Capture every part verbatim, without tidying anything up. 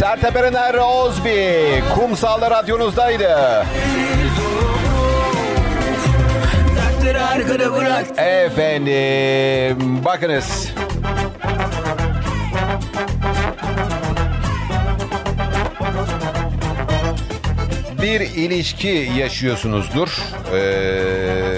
Sertab Erener, Ozbi, Kumsal'da radyonuzdaydı. Efendim, bakınız. Bir ilişki yaşıyorsunuzdur. Ee,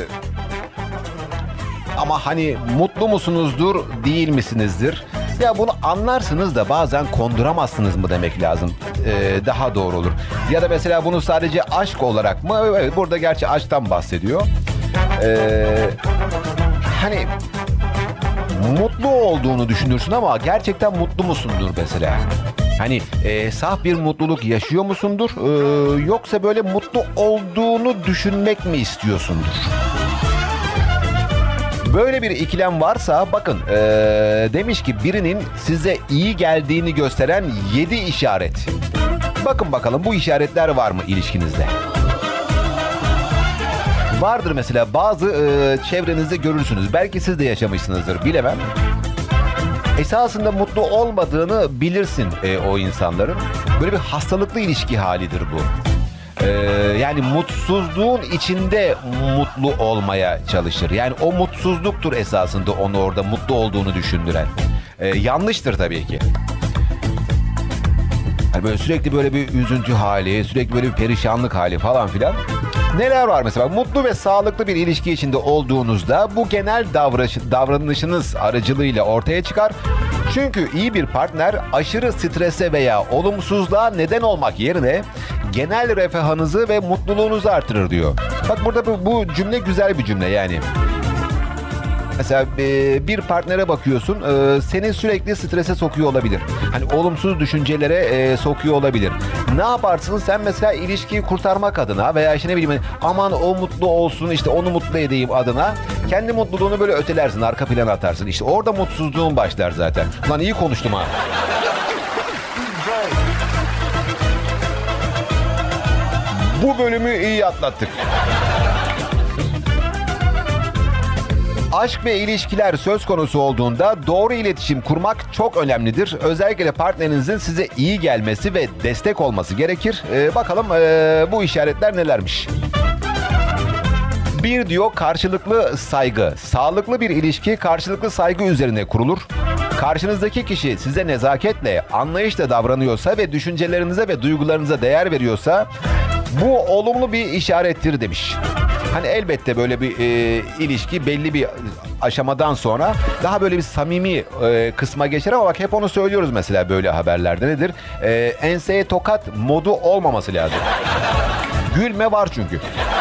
ama hani mutlu musunuzdur, değil misinizdir? Ya bunu anlarsınız da bazen konduramazsınız mı demek lazım. Ee, daha doğru olur. Ya da mesela bunu sadece aşk olarak mı? Evet, burada gerçi aşktan bahsediyor. Ee, hani mutlu olduğunu düşünürsün ama gerçekten mutlu musundur mesela? Hani e, saf bir mutluluk yaşıyor musundur? Ee, yoksa böyle mutlu olduğunu düşünmek mi istiyorsundur? Böyle bir ikilem varsa bakın ee, demiş ki birinin size iyi geldiğini gösteren yedi işaret. Bakın bakalım bu işaretler var mı ilişkinizde? Vardır mesela bazı e, çevrenizde görürsünüz. Belki siz de yaşamışsınızdır, bilemem. Esasında mutlu olmadığını bilirsin e, o insanların. Böyle bir hastalıklı ilişki halidir bu. Ee, yani mutsuzluğun içinde mutlu olmaya çalışır. Yani o mutsuzluktur esasında onu orada mutlu olduğunu düşündüren. Ee, yanlıştır tabii ki. Yani böyle sürekli böyle bir üzüntü hali, sürekli böyle bir perişanlık hali falan filan. Neler var mesela? Mutlu ve sağlıklı bir ilişki içinde olduğunuzda bu genel davranış, davranışınız aracılığıyla ortaya çıkar. Çünkü iyi bir partner aşırı strese veya olumsuzluğa neden olmak yerine genel refahınızı ve mutluluğunuzu artırır diyor. Bak burada bu, bu cümle güzel bir cümle yani. Mesela e, bir partnere bakıyorsun, e, seni sürekli strese sokuyor olabilir. Hani olumsuz düşüncelere e, sokuyor olabilir. Ne yaparsın sen mesela ilişkiyi kurtarmak adına veya işte ne bileyim aman o mutlu olsun işte onu mutlu edeyim adına kendi mutluluğunu böyle ötelersin, arka plana atarsın. İşte orada mutsuzluğun başlar zaten. Lan iyi konuştum ha. Bu bölümü iyi atlattık. Aşk ve ilişkiler söz konusu olduğunda doğru iletişim kurmak çok önemlidir. Özellikle partnerinizin size iyi gelmesi ve destek olması gerekir. Ee, bakalım ee, bu işaretler nelermiş? Bir diyor karşılıklı saygı. Sağlıklı bir ilişki karşılıklı saygı üzerine kurulur. Karşınızdaki kişi size nezaketle, anlayışla davranıyorsa ve düşüncelerinize ve duygularınıza değer veriyorsa bu olumlu bir işarettir demiş. Hani elbette böyle bir e, ilişki belli bir aşamadan sonra daha böyle bir samimi e, kısma geçer ama bak hep onu söylüyoruz mesela böyle haberlerde nedir? E, enseye tokat modu olmaması lazım. Gülme var çünkü.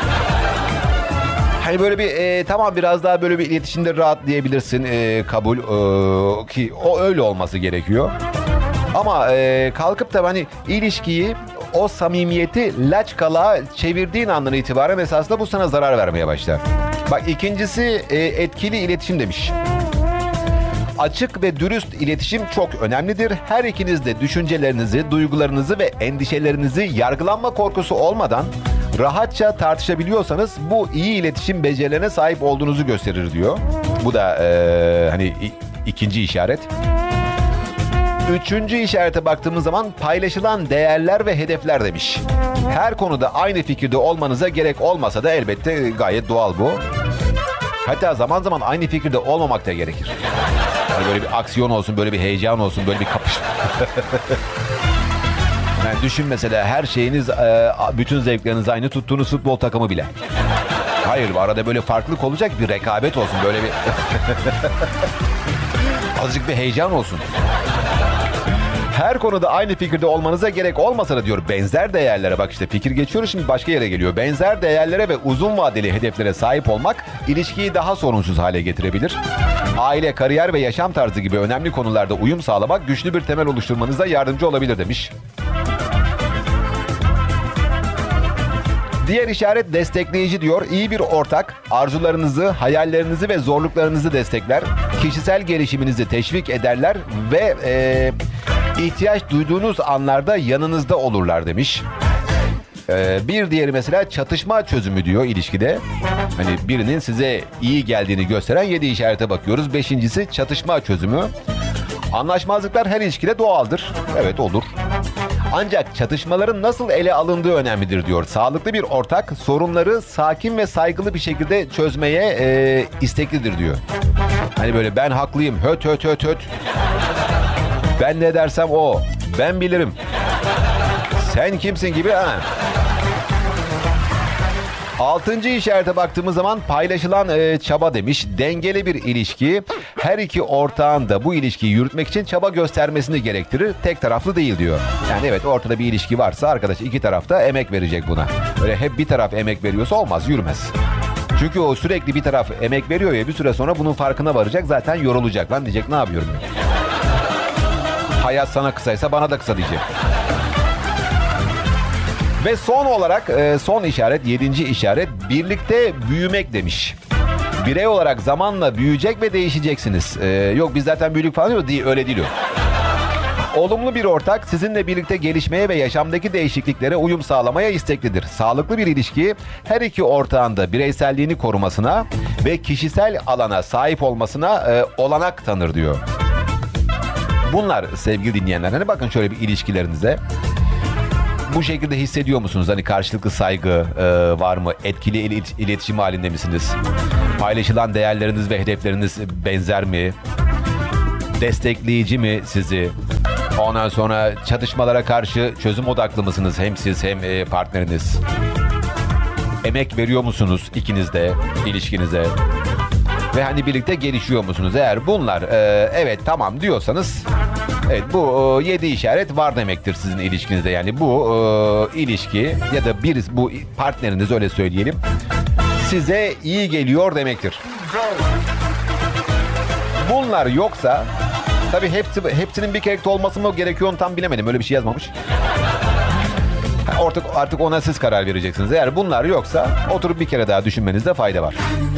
Hani böyle bir e, tamam biraz daha böyle bir iletişimde rahatlayabilirsin e, kabul e, ki o öyle olması gerekiyor. Ama e, kalkıp da hani ilişkiyi o samimiyeti laçkalığa çevirdiğin andan itibaren esasında bu sana zarar vermeye başlar. Bak ikincisi e, etkili iletişim demiş. Açık ve dürüst iletişim çok önemlidir. Her ikiniz de düşüncelerinizi, duygularınızı ve endişelerinizi yargılanma korkusu olmadan rahatça tartışabiliyorsanız bu iyi iletişim becerilerine sahip olduğunuzu gösterir diyor. Bu da e, hani i- ikinci işaret. Üçüncü işarete baktığımız zaman paylaşılan değerler ve hedefler demiş. Her konuda aynı fikirde olmanıza gerek olmasa da elbette gayet doğal bu. Hatta zaman zaman aynı fikirde olmamak da gerekir. Yani böyle bir aksiyon olsun, böyle bir heyecan olsun, böyle bir kapışma. Yani düşün mesela her şeyiniz, bütün zevkleriniz aynı tuttuğunuz futbol takımı bile. Hayır, arada böyle farklılık olacak, bir rekabet olsun, böyle bir... Azıcık bir heyecan olsun. Her konuda aynı fikirde olmanıza gerek olmasa da diyor benzer değerlere, bak işte fikir geçiyoruz şimdi başka yere geliyor. Benzer değerlere ve uzun vadeli hedeflere sahip olmak ilişkiyi daha sorunsuz hale getirebilir. Aile, kariyer ve yaşam tarzı gibi önemli konularda uyum sağlamak güçlü bir temel oluşturmanıza yardımcı olabilir demiş. Diğer işaret destekleyici diyor. İyi bir ortak arzularınızı, hayallerinizi ve zorluklarınızı destekler. Kişisel gelişiminizi teşvik ederler ve e, ihtiyaç duyduğunuz anlarda yanınızda olurlar demiş. E, bir diğeri mesela çatışma çözümü diyor ilişkide. Hani birinin size iyi geldiğini gösteren yedi işarete bakıyoruz. Beşincisi çatışma çözümü. Anlaşmazlıklar her ilişkide doğaldır. Evet, olur. Ancak çatışmaların nasıl ele alındığı önemlidir diyor. Sağlıklı bir ortak sorunları sakin ve saygılı bir şekilde çözmeye e, isteklidir diyor. Hani böyle ben haklıyım, höt höt höt höt. Ben ne dersem o, ben bilirim. Sen kimsin gibi ha. Altıncı işarete baktığımız zaman paylaşılan e, çaba demiş. Dengeli bir ilişki her iki ortağın da bu ilişkiyi yürütmek için çaba göstermesini gerektirir. Tek taraflı değil diyor. Yani evet, ortada bir ilişki varsa arkadaş iki taraf da emek verecek buna. Öyle hep bir taraf emek veriyorsa olmaz, yürümez. Çünkü o sürekli bir taraf emek veriyor ya, bir süre sonra bunun farkına varacak, zaten yorulacak. Lan diyecek, ne yapıyorum ya? Hayat sana kısaysa bana da kısa diyecek. Ve son olarak son işaret, yedinci işaret birlikte büyümek demiş. Birey olarak zamanla büyüyecek ve değişeceksiniz. Ee, yok biz zaten büyüdük falan diyor, değil, öyle değil o. Olumlu bir ortak sizinle birlikte gelişmeye ve yaşamdaki değişikliklere uyum sağlamaya isteklidir. Sağlıklı bir ilişki her iki ortağın da bireyselliğini korumasına ve kişisel alana sahip olmasına e, olanak tanır diyor. Bunlar sevgili dinleyenler, hani bakın şöyle bir ilişkilerinize. Bu şekilde hissediyor musunuz? Hani karşılıklı saygı e, var mı? Etkili ilet- iletişim halinde misiniz? Paylaşılan değerleriniz ve hedefleriniz benzer mi? Destekleyici mi sizi? Ondan sonra çatışmalara karşı çözüm odaklı mısınız? Hem siz hem e, partneriniz. Emek veriyor musunuz ikiniz de ilişkinize? Ve hani birlikte gelişiyor musunuz? Eğer bunlar e, evet tamam diyorsanız, evet bu e, yedi işaret var demektir sizin ilişkinizde. Yani bu e, ilişki ya da bir bu partneriniz, öyle söyleyelim, size iyi geliyor demektir. Bunlar yoksa tabii hepsi, hepsinin bir karakter olması mı gerekiyor onu tam bilemedim. Öyle bir şey yazmamış. Artık, artık ona siz karar vereceksiniz. Eğer bunlar yoksa oturup bir kere daha düşünmenizde fayda var.